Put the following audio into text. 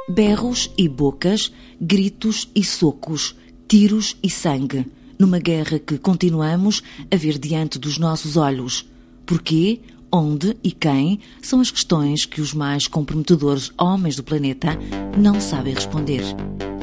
Berros e bocas, gritos e socos, tiros e sangue, numa guerra que continuamos a ver diante dos nossos olhos. Porquê, onde e quem são as questões que os mais comprometedores homens do planeta não sabem responder.